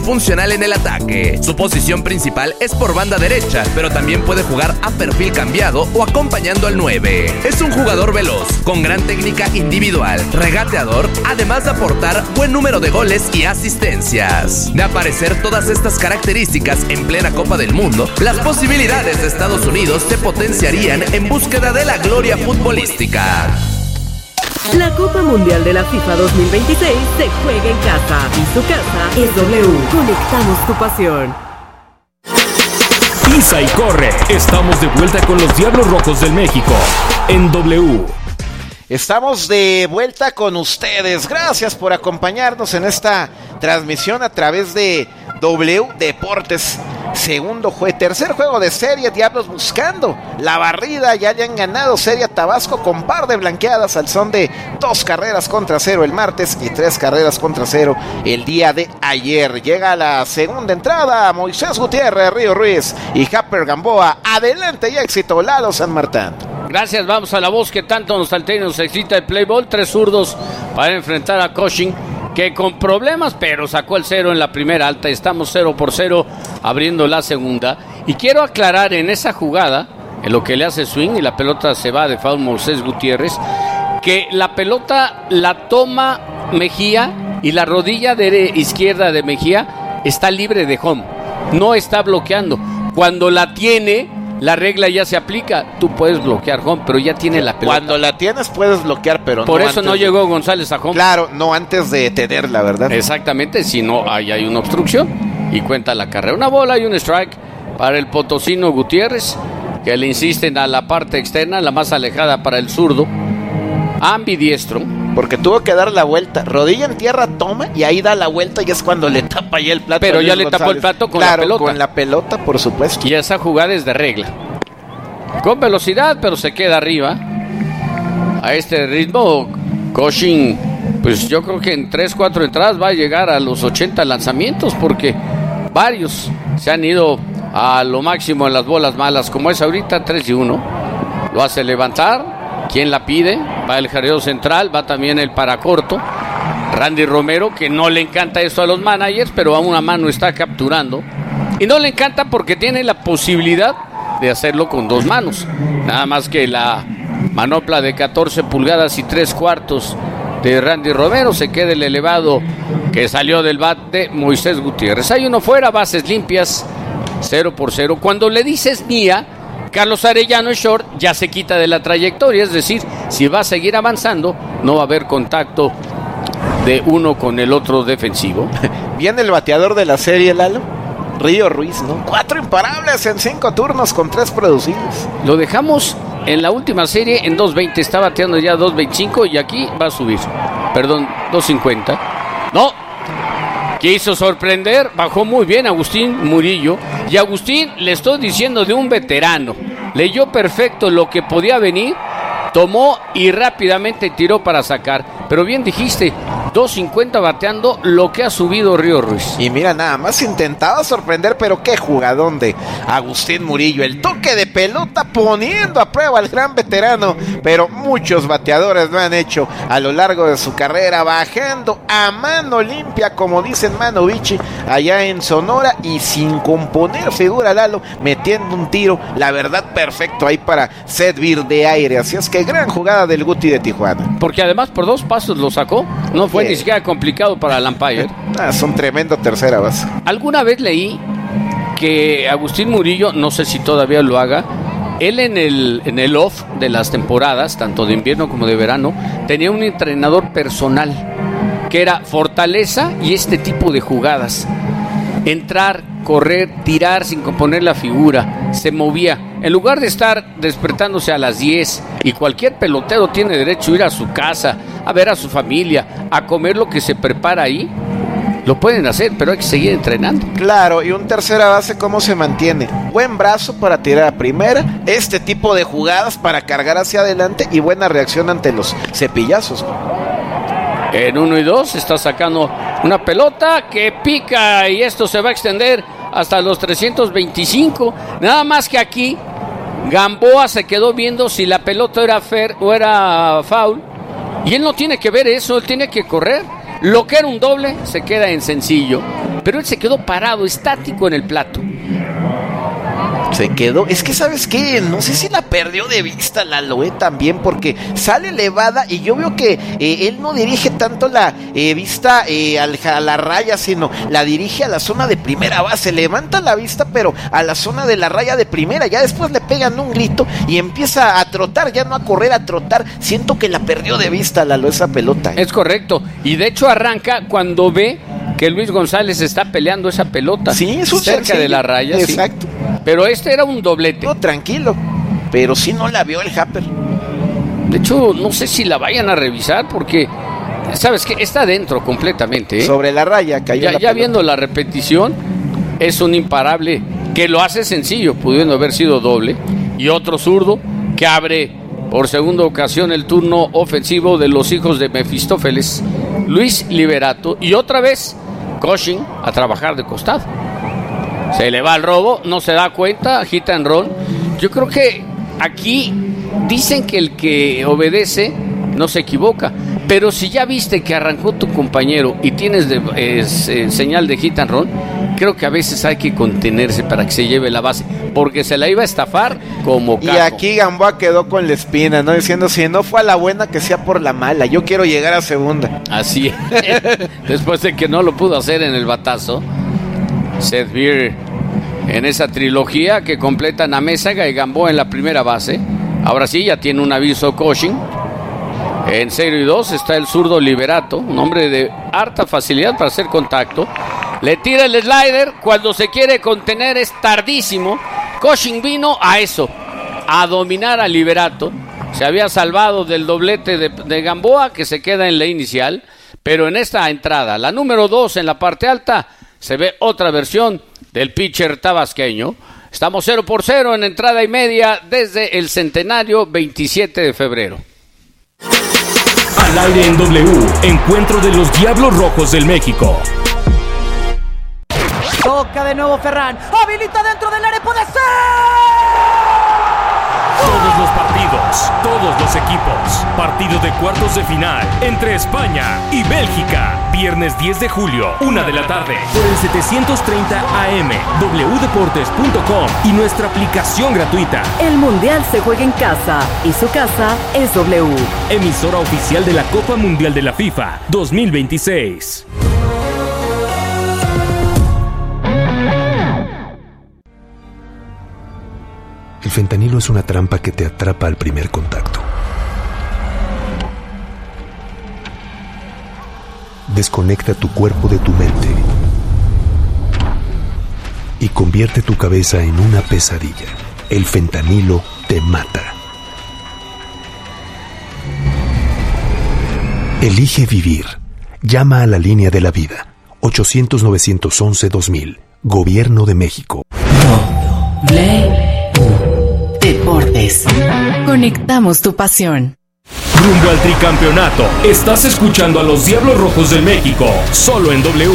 funcional en el ataque. Su posición principal es por banda derecha, pero también puede jugar a perfil cambiado o acompañando al 9. Es un jugador veloz, con gran técnica individual, regateador, además de aportar buen número de goles y asistencias. De aparecer todas estas características en plena Copa del Mundo, las posibilidades de Estados Unidos se potenciarían en búsqueda de la gloria futbolística. La Copa Mundial de la FIFA 2026 se juega en casa y su casa es W. Conectamos tu pasión. Pisa y corre. Estamos de vuelta con los Diablos Rojos del México en W. Estamos de vuelta con ustedes. Gracias por acompañarnos en esta transmisión a través de W Deportes. Tercer juego de serie, Diablos buscando la barrida. Ya le han ganado serie a Tabasco con par de blanqueadas al son de 2-0 el martes y 3-0 el día de ayer. Llega la segunda entrada, Moisés Gutiérrez, Río Ruiz y Japper Gamboa. Adelante y éxito, Lalo San Martín. Gracias, vamos a la voz que tanto nos altera y nos excita el play ball. 3 zurdos para enfrentar a Cushing, que con problemas, pero sacó el 0 en la primera alta. Estamos 0-0 abriendo la segunda. Y quiero aclarar en esa jugada, en lo que le hace swing y la pelota se va de foul Moisés Gutiérrez, que la pelota la toma Mejía y la rodilla izquierda de Mejía está libre de home. No está bloqueando. Cuando la tiene, la regla ya se aplica. Tú puedes bloquear home, pero ya tiene la pelota. Cuando la tienes puedes bloquear, pero por eso no llegó González a home. Claro, no antes de tenerla, ¿verdad? Exactamente, si no, ahí hay una obstrucción y cuenta la carrera. Una bola y un strike para el potosino Gutiérrez, que le insisten a la parte externa, la más alejada para el zurdo, ambidiestro. Porque tuvo que dar la vuelta, rodilla en tierra, toma y ahí da la vuelta y es cuando le tapa ya el plato. Pero ya le tapó el plato con la pelota. Con la pelota, por supuesto. Y esa jugada es de regla. Con velocidad, pero se queda arriba. A este ritmo, Cushing, pues yo creo que en 3-4 entradas va a llegar a los 80 lanzamientos, porque varios se han ido a lo máximo en las bolas malas, como es ahorita 3-1. Lo hace levantar. ¿Quién la pide? Va el jareo central, va también el paracorto. Randy Romero, que no le encanta esto a los managers, pero a una mano está capturando. Y no le encanta porque tiene la posibilidad de hacerlo con 2 manos. Nada más que la manopla de 14 pulgadas y 3/4 de Randy Romero se queda el elevado que salió del bat de Moisés Gutiérrez. Hay uno fuera, bases limpias, 0-0. Cuando le dices mía, Carlos Arellano, short, ya se quita de la trayectoria, es decir, si va a seguir avanzando, no va a haber contacto de uno con el otro defensivo. Viene el bateador de la serie, Lalo, Río Ruiz, ¿no? 4 imparables en 5 turnos con 3 producidos. Lo dejamos en la última serie en 2.20, está bateando ya 2.25 y aquí va a subir, perdón, 2.50. No, quiso sorprender, bajó muy bien Agustín Murillo. Y Agustín, le estoy diciendo, de un veterano. Leyó perfecto lo que podía venir, tomó y rápidamente tiró para sacar. Pero bien dijiste, 2.50 bateando lo que ha subido Río Ruiz. Y mira, nada más intentaba sorprender, pero qué jugadón de Agustín Murillo. El toque de pelota poniendo a prueba al gran veterano, pero muchos bateadores lo han hecho a lo largo de su carrera, bajando a mano limpia, como dicen Mano Vichy, allá en Sonora, y sin componer figura, Lalo, metiendo un tiro, la verdad, perfecto ahí para servir de aire. Así es que gran jugada del Guti de Tijuana. Porque además por 2 pasos lo sacó, no fue ni siquiera complicado para el umpire. Es un tremendo tercera base. Alguna vez leí que Agustín Murillo, no sé si todavía lo haga, él en el off de las temporadas, tanto de invierno como de verano, tenía un entrenador personal que era fortaleza y este tipo de jugadas. Entrar, correr, tirar sin componer la figura, se movía. En lugar de estar despertándose a las 10, y cualquier pelotero tiene derecho a ir a su casa, a ver a su familia, a comer lo que se prepara ahí, lo pueden hacer, pero hay que seguir entrenando. Claro, y un tercera base, ¿cómo se mantiene? Buen brazo para tirar a primera, este tipo de jugadas para cargar hacia adelante y buena reacción ante los cepillazos. En 1 y 2 está sacando una pelota que pica y esto se va a extender hasta los 325. Nada más que aquí Gamboa se quedó viendo si la pelota era fair o era foul. Y él no tiene que ver eso, él tiene que correr. Lo que era un doble se queda en sencillo. pero él se quedó parado, estático en el plato. Se quedó, es que ¿sabes qué? No sé si la perdió de vista Lalo, también, porque sale elevada y yo veo que él no dirige tanto la vista a la raya, sino la dirige a la zona de primera base, levanta la vista pero a la zona de la raya de primera, ya después le pegan un grito y empieza a trotar, ya no a correr, a trotar. Siento que la perdió de vista Lalo, esa pelota. Es correcto, y de hecho arranca cuando ve que Luis González está peleando esa pelota, sí, es un cerca de la raya. Exacto. Sí. Pero este era un doblete. No, tranquilo, pero sí no la vio el Happer. De hecho, no sé si la vayan a revisar porque, ¿sabes qué? Está adentro completamente, ¿eh? Sobre la raya cayó ya viendo la repetición, es un imparable que lo hace sencillo, pudiendo haber sido doble. Y otro zurdo que abre por segunda ocasión el turno ofensivo de los hijos de Mefistófeles, Luis Liberato. Y otra vez, Cushing a trabajar de costado. Se le va el robo, no se da cuenta, hit and run. Yo creo que aquí dicen que el que obedece no se equivoca, pero si ya viste que arrancó tu compañero y tienes señal de hit and run, creo que a veces hay que contenerse para que se lleve la base, porque se la iba a estafar como cajo. Y aquí Gamboa quedó con la espina, ¿no? Diciendo, si no fue a la buena, que sea por la mala, yo quiero llegar a segunda. Así es. Después de que no lo pudo hacer en el batazo, Seth Beer en esa trilogía que completan Amézaga y Gamboa en la primera base. Ahora sí, ya tiene un aviso Cushing. En 0-2 está el zurdo Liberato, un hombre de harta facilidad para hacer contacto. Le tira el slider, cuando se quiere contener es tardísimo. Cushing vino a eso, a dominar a Liberato. Se había salvado del doblete de Gamboa, que se queda en la inicial, pero en esta entrada, la número 2 en la parte alta, se ve otra versión del pitcher tabasqueño. Estamos 0-0 en entrada y media desde el centenario 27 de febrero. Al aire en W, encuentro de los Diablos Rojos del México. Toca de nuevo Ferran, habilita dentro del área, puede ser. Todos los partidos, todos los equipos. Partido de cuartos de final entre España y Bélgica. Viernes 10 de julio, 1 de la tarde. Por el 730 AM, wdeportes.com y nuestra aplicación gratuita. El Mundial se juega en casa y su casa es W. Emisora oficial de la Copa Mundial de la FIFA 2026. El fentanilo es una trampa que te atrapa al primer contacto. Desconecta tu cuerpo de tu mente y convierte tu cabeza en una pesadilla. El fentanilo te mata. Elige vivir. Llama a la línea de la vida. 800-911-2000. Gobierno de México. Deportes. Conectamos tu pasión. Rumbo al tricampeonato. Estás escuchando a los Diablos Rojos del México, solo en W.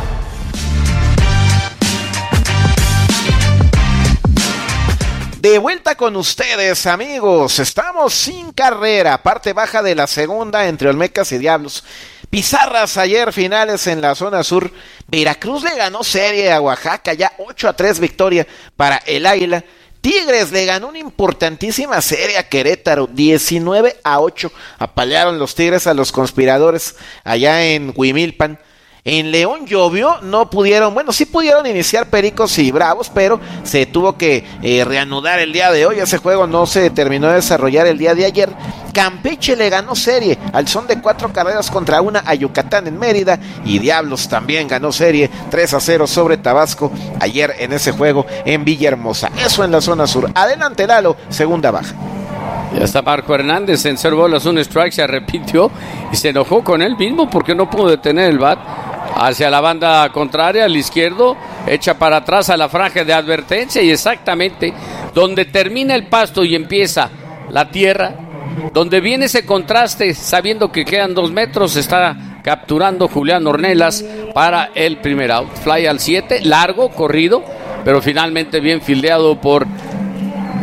De vuelta con ustedes, amigos. Estamos sin carrera, parte baja de la segunda entre Olmecas y Diablos. Pizarras ayer, finales en la zona sur. Veracruz le ganó serie a Oaxaca, ya 8-3 victoria para el Águila. Tigres le ganó una importantísima serie a Querétaro, 19-8. Apalearon los Tigres a los conspiradores allá en Huimilpan. En León llovió, no pudieron, bueno, sí pudieron iniciar Pericos y Bravos, pero se tuvo que reanudar el día de hoy. Ese juego no se terminó de desarrollar el día de ayer. Campeche le ganó serie al son de 4 carreras contra 1 a Yucatán en Mérida, y Diablos también ganó serie 3-0 sobre Tabasco ayer en ese juego en Villahermosa. Eso en la zona sur. Adelante Lalo, segunda baja. Ya está Marco Hernández en 0 bolas, 1 strike, se arrepintió y se enojó con él mismo porque no pudo detener el bat. Hacia la banda contraria, al izquierdo, echa para atrás a la franja de advertencia, y exactamente donde termina el pasto y empieza la tierra, donde viene ese contraste, sabiendo que quedan 2 metros, está capturando Julián Ornelas para el primer out. Fly al 7, largo, corrido, pero finalmente bien fildeado por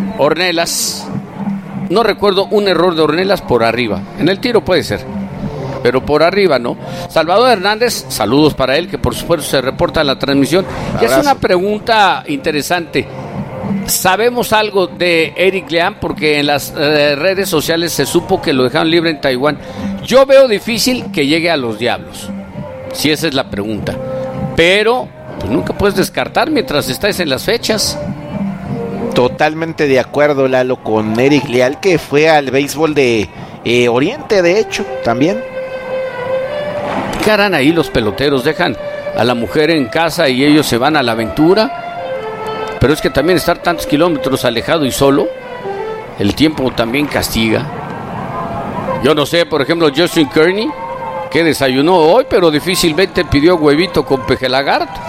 Ornelas. No recuerdo un error de Ornelas por arriba. En el tiro puede ser. pero por arriba, ¿no? Salvador Hernández, saludos para él, que por supuesto se reporta en la transmisión. Y hace una pregunta interesante. ¿Sabemos algo de Eric Liam? Porque en las redes sociales se supo que lo dejaron libre en Taiwán. Yo veo difícil que llegue a los Diablos, si esa es la pregunta. Pero pues nunca puedes descartar mientras estés en las fechas. Totalmente de acuerdo, Lalo, con Eric Leal, que fue al béisbol de Oriente, de hecho, también. ¿Qué harán ahí los peloteros? ¿Dejan a la mujer en casa y ellos se van a la aventura? Pero es que también estar tantos kilómetros alejado y solo, el tiempo también castiga. Yo no sé, por ejemplo, Justin Kearney, que desayunó hoy, pero difícilmente pidió huevito con peje lagarto.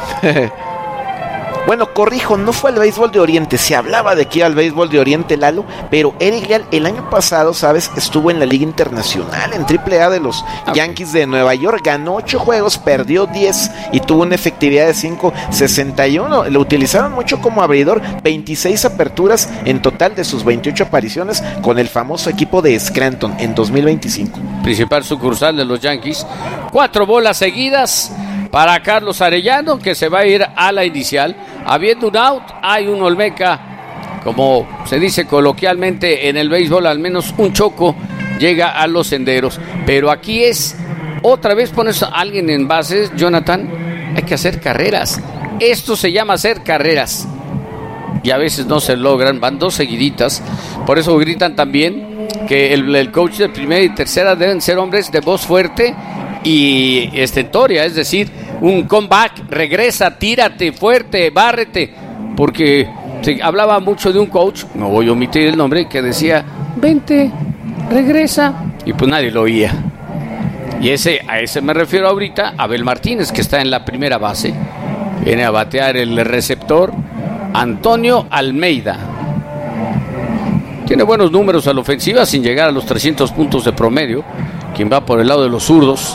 Bueno, corrijo, no fue al béisbol de Oriente, se hablaba de que iba al béisbol de Oriente, Lalo, pero Eric Leal el año pasado, ¿sabes? Estuvo en la Liga Internacional, en AAA de los Yankees de Nueva York, ganó 8 juegos, perdió 10 y tuvo una efectividad de 5.61, lo utilizaron mucho como abridor, 26 aperturas en total de sus 28 apariciones con el famoso equipo de Scranton en 2025. Principal sucursal de los Yankees, 4 bolas seguidas para Carlos Arellano, que se va a ir a la inicial. Habiendo un out, hay un Olmeca, como se dice coloquialmente en el béisbol, al menos un choco llega a los senderos. Pero aquí es, otra vez pones a alguien en bases, Jonathan, hay que hacer carreras. Esto se llama hacer carreras. Y a veces no se logran, van 2 seguiditas. Por eso gritan también que el coach de primera y tercera deben ser hombres de voz fuerte y estentoria, es decir, un comeback, regresa, tírate fuerte, bárrete, porque se hablaba mucho de un coach, no voy a omitir el nombre, que decía, vente, regresa, y pues nadie lo oía. Y a ese me refiero ahorita, Abel Martínez, que está en la primera base, viene a batear el receptor Antonio Almeida. Tiene buenos números a la ofensiva sin llegar a los 300 puntos de promedio, quien va por el lado de los zurdos.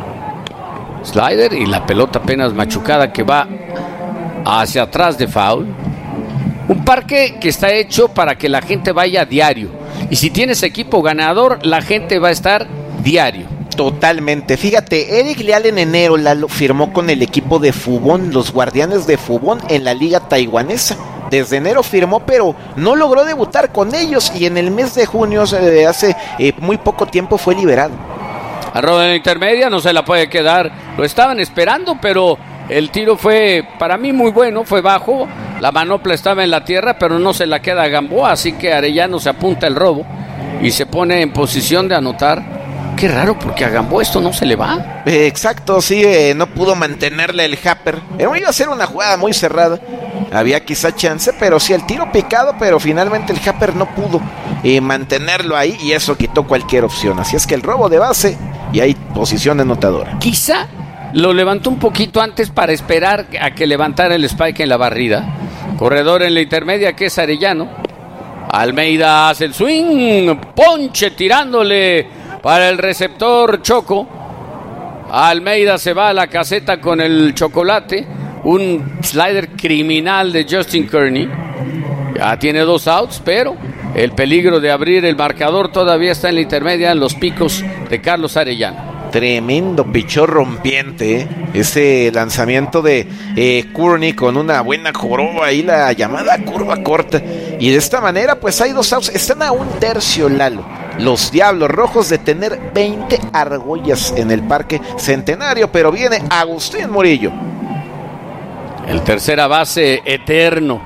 Slider y la pelota apenas machucada que va hacia atrás de foul. Un parque que está hecho para que la gente vaya diario. Y si tienes equipo ganador, la gente va a estar diario. Totalmente. Fíjate, Eric Leal en enero firmó con el equipo de Fubon, los Guardianes de Fubon, en la liga taiwanesa. Desde enero firmó, pero no logró debutar con ellos y en el mes de junio, hace muy poco tiempo, fue liberado. Arroba en la intermedia, no se la puede quedar. Lo estaban esperando, pero el tiro fue para mí muy bueno, fue bajo. La manopla estaba en la tierra, pero no se la queda a Gamboa, así que Arellano se apunta el robo y se pone en posición de anotar. Qué raro, porque a Gamboa esto no se le va. Exacto, sí, no pudo mantenerle el Happer. Iba a ser una jugada muy cerrada. Había quizá chance, pero sí el tiro picado, pero finalmente el Happer no pudo mantenerlo ahí y eso quitó cualquier opción. Así es que el robo de base y hay posición anotadora. Quizá lo levantó un poquito antes para esperar a que levantara el spike en la barrida. Corredor en la intermedia, que es Arellano. Almeida hace el swing, ponche tirándole para el receptor Choco. Almeida se va a la caseta con el chocolate. Un slider criminal de Justin Kearney. Ya tiene 2 outs, pero el peligro de abrir el marcador todavía está en la intermedia, en los picos de Carlos Arellano. Tremendo pichón rompiente, ese lanzamiento de Kearney con una buena joroba ahí, la llamada curva corta. Y de esta manera pues hay 2 outs, están a un tercio, Lalo, los Diablos Rojos, de tener 20 argollas en el Parque Centenario, pero viene Agustín Murillo. El tercera base eterno.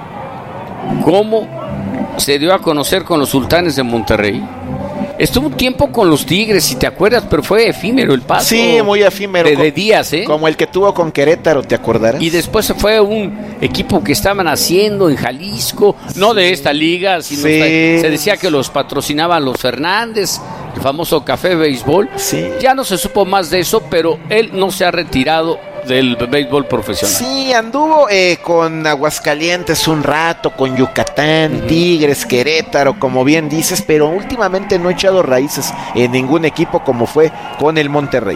¿Cómo se dio a conocer con los Sultanes de Monterrey? Estuvo un tiempo con los Tigres, si te acuerdas, pero fue efímero el paso. Sí, muy efímero. De días, ¿eh? Como el que tuvo con Querétaro, ¿te acordarás? Y después se fue a un equipo que estaban haciendo en Jalisco, no de esta liga, sino se decía que los patrocinaban los Fernández, el famoso Café Béisbol. Sí. Ya no se supo más de eso, pero él no se ha retirado del béisbol profesional. Sí, anduvo con Aguascalientes un rato, con Yucatán, Tigres, Querétaro, como bien dices, pero últimamente no ha echado raíces en ningún equipo como fue con el Monterrey.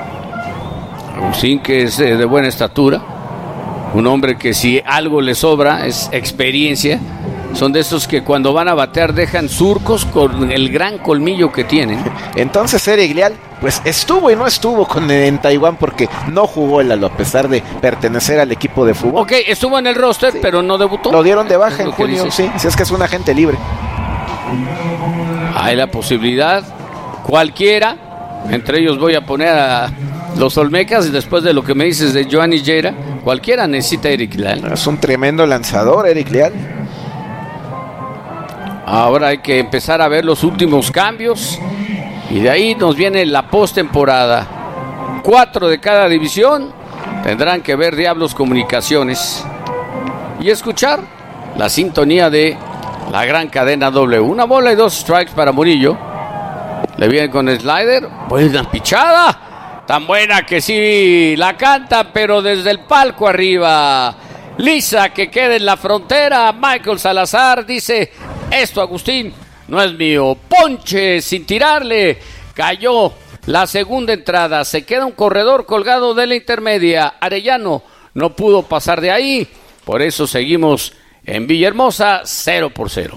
Agustín, que es de buena estatura, un hombre que si algo le sobra es experiencia. Son de esos que cuando van a batear dejan surcos con el gran colmillo que tienen. Entonces Eric Leal pues estuvo y no estuvo en Taiwán porque no jugó Lalo, a pesar de pertenecer al equipo de fútbol. Ok, estuvo en el roster, sí, pero no debutó. Lo dieron de baja en junio, sí, si es que es un agente libre. Hay la posibilidad, cualquiera, entre ellos voy a poner a los Olmecas, y después de lo que me dices de Joan Higuera, cualquiera necesita a Eric Leal. Es un tremendo lanzador, Eric Leal. Ahora hay que empezar a ver los últimos cambios, y de ahí nos viene la postemporada. 4 de cada división tendrán que ver Diablos Comunicaciones y escuchar la sintonía de la gran cadena W. Una bola y 2 strikes para Murillo. Le viene con el slider. Buena pichada. Tan buena que sí la canta, pero desde el palco arriba. Lisa, que queda en la frontera. Michael Salazar dice: esto, Agustín, no es mío. Ponche sin tirarle. Cayó la segunda entrada. Se queda un corredor colgado de la intermedia. Arellano no pudo pasar de ahí. Por eso seguimos en Villahermosa 0-0.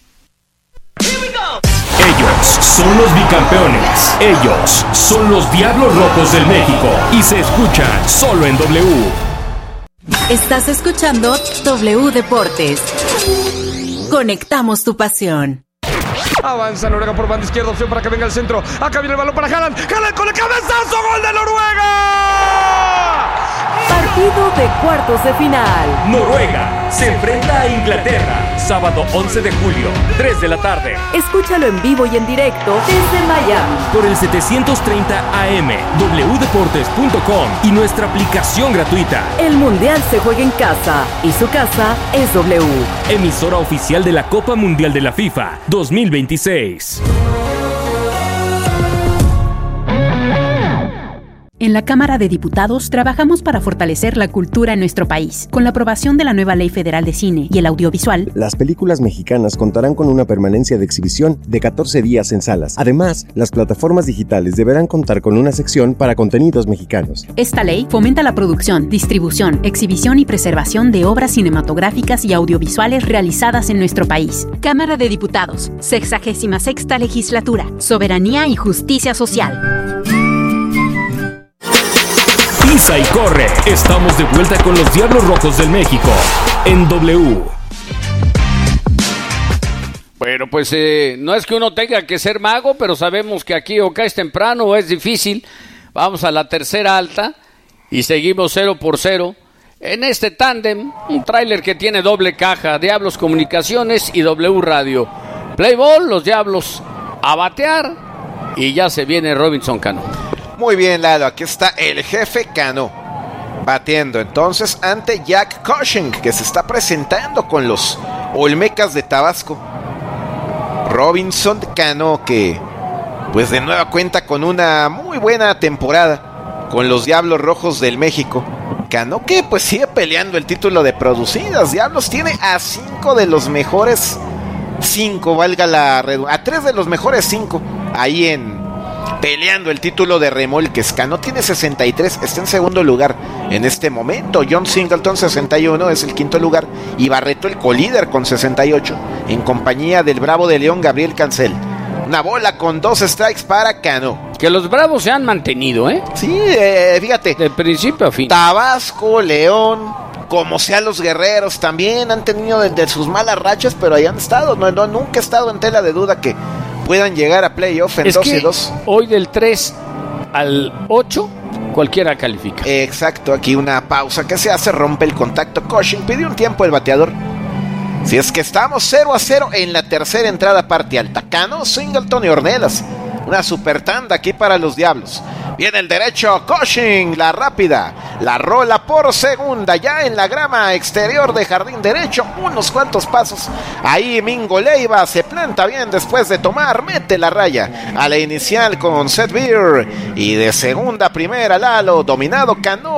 Ellos son los bicampeones. Ellos son los Diablos Rojos del México. Y se escuchan solo en W. Estás escuchando W Deportes. Conectamos tu pasión. Avanza Noruega por banda izquierda, opción para que venga el centro. Acá viene el balón para Haaland. Haaland con el cabezazo, gol de Noruega. Partido de cuartos de final. Noruega se enfrenta a Inglaterra. Sábado 11 de julio, 3 de la tarde. Escúchalo en vivo y en directo desde Miami. Por el 730 AM, wdeportes.com y nuestra aplicación gratuita. El Mundial se juega en casa y su casa es W. Emisora oficial de la Copa Mundial de la FIFA 2026. En la Cámara de Diputados trabajamos para fortalecer la cultura en nuestro país. Con la aprobación de la nueva Ley Federal de Cine y el Audiovisual, las películas mexicanas contarán con una permanencia de exhibición de 14 días en salas. Además, las plataformas digitales deberán contar con una sección para contenidos mexicanos. Esta ley fomenta la producción, distribución, exhibición y preservación de obras cinematográficas y audiovisuales realizadas en nuestro país. Cámara de Diputados, 66ª Legislatura, Soberanía y Justicia Social. Pisa y corre. Estamos de vuelta con los Diablos Rojos del México en W. Bueno, pues no es que uno tenga que ser mago, pero sabemos que aquí o caes temprano o es difícil. Vamos a la tercera alta y seguimos 0-0 en este tándem. Un tráiler que tiene doble caja, Diablos Comunicaciones y W Radio. Play ball, los Diablos a batear y ya se viene Robinson Cano. Muy bien, Lalo, aquí está el jefe Cano batiendo entonces ante Jack Cushing, que se está presentando con los Olmecas de Tabasco. Robinson Cano, que pues de nueva cuenta con una muy buena temporada con los Diablos Rojos del México. Cano que pues sigue peleando el título de producidas. Diablos tiene a 5 de los mejores 5, valga la redundancia, a 3 de los mejores 5 ahí peleando el título de remolques. Cano tiene 63, está en segundo lugar en este momento. John Singleton 61 es el quinto lugar y Barreto el colíder con 68 en compañía del Bravo de León Gabriel Cancel. Una bola con 2 strikes para Cano. Que los Bravos se han mantenido, Sí, fíjate, de principio a fin. Tabasco, León, como sea los Guerreros también han tenido de sus malas rachas, pero ahí han estado. Nunca ha estado en tela de duda que puedan llegar a playoff en 2-2. Hoy del 3 al 8 cualquiera califica. Exacto, aquí una pausa que se hace, rompe el contacto. Cushing pidió un tiempo el bateador. Si es que estamos 0-0 en la tercera entrada, parte alta. Cano, Singleton y Ornelas. Una super tanda aquí para los Diablos. Viene el derecho, Cushing, la rápida, la rola por segunda, ya en la grama exterior de jardín derecho, unos cuantos pasos. Ahí Mingo Leiva se planta bien después de tomar, mete la raya a la inicial con Seth Beer. Y de segunda a primera, Lalo, dominado Cano.